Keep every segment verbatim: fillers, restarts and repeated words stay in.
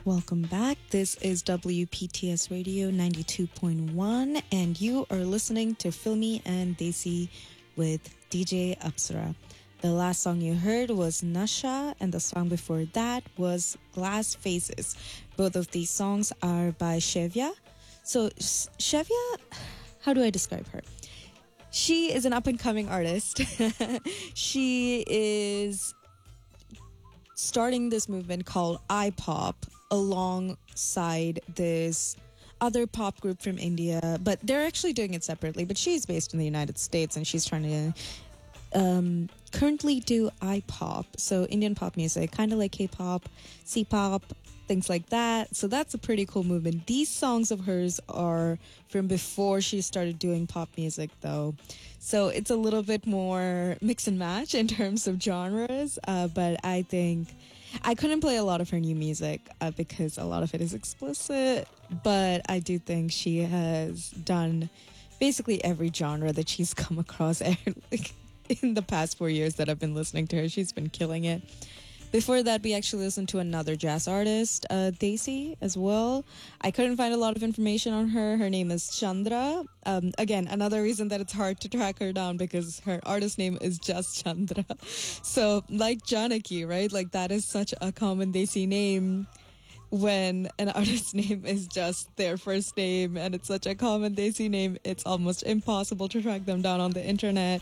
Welcome back. This is W P T S Radio ninety-two point one, and you are listening to Filmy and Desi with D J Apsara. The last song you heard was Nasha, and the song before that was Glass Faces. Both of these songs are by Shevya. So, Shevya, how do I describe her? She is an up-and-coming artist. She is starting this movement called I-pop alongside this other pop group from India, but they're actually doing it separately. But she's based in the United States, and she's trying to um, currently do I-pop, so Indian pop music, kind of like K-pop, C-pop, things like that. So that's a pretty cool movement. These songs of hers are from before she started doing pop music, though. So it's a little bit more mix and match in terms of genres, uh, but I think I couldn't play a lot of her new music uh, because a lot of it is explicit, but I do think she has done basically every genre that she's come across like, in the past four years that I've been listening to her. She's been killing it. Before that, we actually listened to another jazz artist, uh, Desi, as well. I couldn't find a lot of information on her. Her name is Chandra. Um, again, another reason that it's hard to track her down because her artist name is just Chandra. So, like Janaki, right? Like, that is such a common Desi name when an artist's name is just their first name, and it's such a common Desi name, it's almost impossible to track them down on the internet.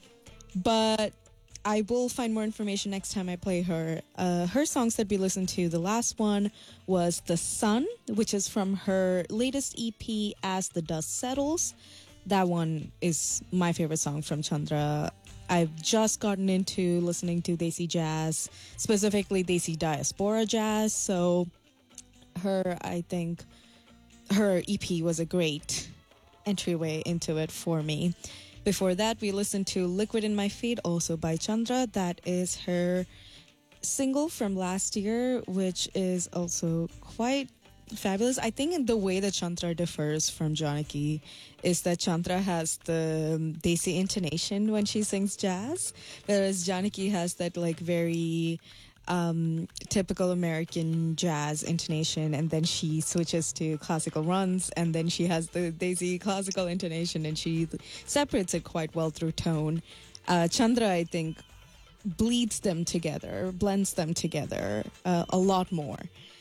But I will find more information next time I play her. Uh, her songs that we listened to, the last one was The Sun, which is from her latest E P, As the Dust Settles. That one is my favorite song from Chandra. I've just gotten into listening to Desi jazz, specifically Desi diaspora jazz. So her, I think, her E P was a great entryway into it for me. Before that, we listened to Liquid in My Feet, also by Chandra. That is her single from last year, which is also quite fabulous. I think the way that Chandra differs from Janaki is that Chandra has the Desi intonation when she sings jazz, whereas Janaki has that like very um typical American jazz intonation, and then she switches to classical runs, and then she has the Desi classical intonation, and she separates it quite well through tone. uh Chandra, I think, bleeds them together, blends them together uh, a lot more,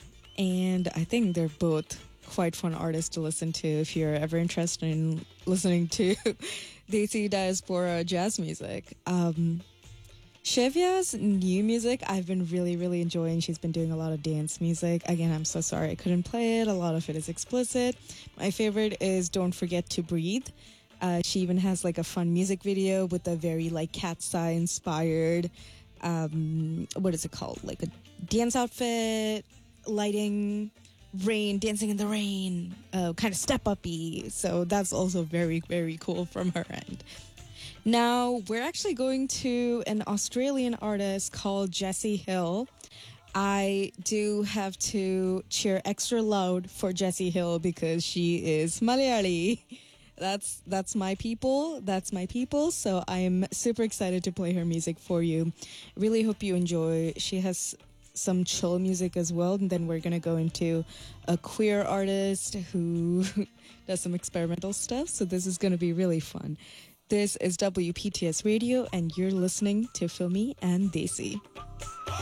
and I think they're both quite fun artists to listen to if you're ever interested in listening to Desi diaspora jazz music. um Shevya's new music I've been really, really enjoying. She's been doing a lot of dance music. Again, I'm so sorry I couldn't play it. A lot of it is explicit. My favorite is Don't Forget to Breathe. Uh, she even has like a fun music video with a very like Cat's Eye inspired, um, what is it called? Like a dance outfit, lighting, rain, dancing in the rain, uh, kind of step-up-y. So that's also very, very cool from her end. Now, we're actually going to an Australian artist called Jessie Hill. I do have to cheer extra loud for Jessie Hill because she is Malayali. That's that's my people. That's my people. So I'm super excited to play her music for you. Really hope you enjoy. She has some chill music as well. And then we're going to go into a queer artist who does some experimental stuff. So this is going to be really fun. This is W P T S Radio, and you're listening to Filmy and Desi.